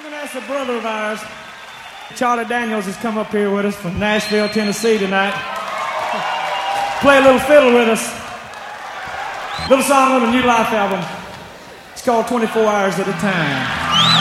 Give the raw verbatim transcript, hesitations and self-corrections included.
We're going to ask a brother of ours, Charlie Daniels, has come up here with us from Nashville, Tennessee tonight. Play a little fiddle with us. Little song on the New Life album. It's called twenty-four hours at a Time.